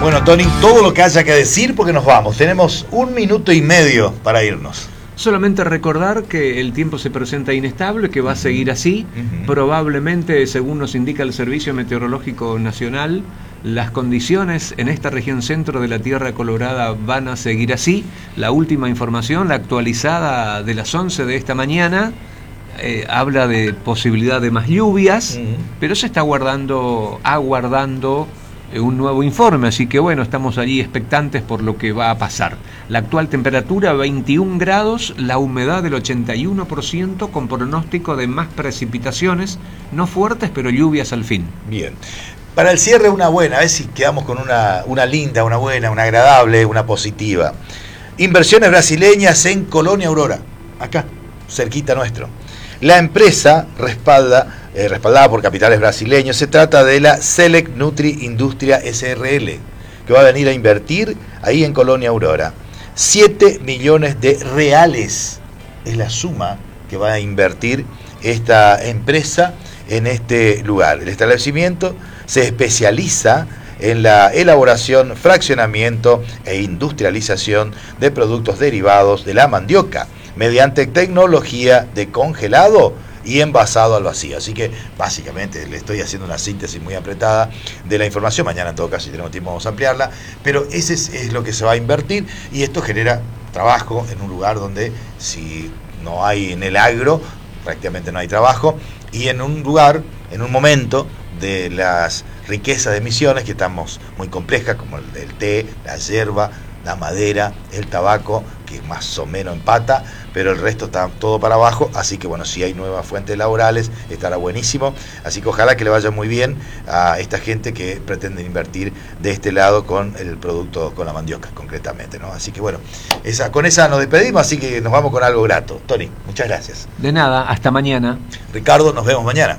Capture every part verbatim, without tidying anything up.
Bueno, Tony, todo lo que haya que decir porque nos vamos. Tenemos un minuto y medio para irnos. Solamente recordar que el tiempo se presenta inestable, que va a seguir así. Uh-huh. Probablemente, según nos indica el Servicio Meteorológico Nacional, las condiciones en esta región centro de la Tierra Colorada van a seguir así. La última información, la actualizada de las once de esta mañana, eh, habla de posibilidad de más lluvias, uh-huh. pero se está aguardando, aguardando un nuevo informe, así que bueno, estamos allí expectantes por lo que va a pasar. La actual temperatura veintiún grados, la humedad del ochenta y uno por ciento, con pronóstico de más precipitaciones, no fuertes, pero lluvias al fin. Bien. Para el cierre una buena, a ver si quedamos con una, una linda, una buena, una agradable, una positiva. Inversiones brasileñas en Colonia Aurora, acá, cerquita nuestro. La empresa respalda Eh, respaldada por capitales brasileños. Se trata de la Select Nutri Industria S R L, que va a venir a invertir ahí en Colonia Aurora. siete millones de reales es la suma que va a invertir esta empresa en este lugar. El establecimiento se especializa en la elaboración, fraccionamiento e industrialización de productos derivados de la mandioca mediante tecnología de congelado y envasado al vacío. Así que básicamente le estoy haciendo una síntesis muy apretada de la información. Mañana en todo caso, si tenemos tiempo, vamos a ampliarla, pero ese es, es lo que se va a invertir, y esto genera trabajo en un lugar donde, si no hay en el agro, prácticamente no hay trabajo, y en un lugar, en un momento de las riquezas de Misiones, que estamos muy complejas, como el, el té, la yerba, la madera, el tabaco, que más o menos empata, pero el resto está todo para abajo. Así que bueno, si hay nuevas fuentes laborales, estará buenísimo. Así que ojalá que le vaya muy bien a esta gente que pretende invertir de este lado con el producto, con la mandioca concretamente, ¿no? Así que bueno, esa, con esa nos despedimos, así que nos vamos con algo grato. Tony, muchas gracias. De nada, hasta mañana. Ricardo, nos vemos mañana.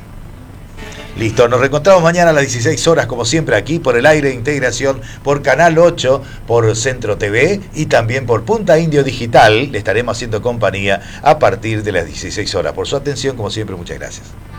Listo, nos reencontramos mañana a las dieciséis horas, como siempre, aquí por el aire de Integración, por Canal ocho, por Centro T V y también por Punta Indio Digital. Le estaremos haciendo compañía a partir de las dieciséis horas. Por su atención, como siempre, muchas gracias.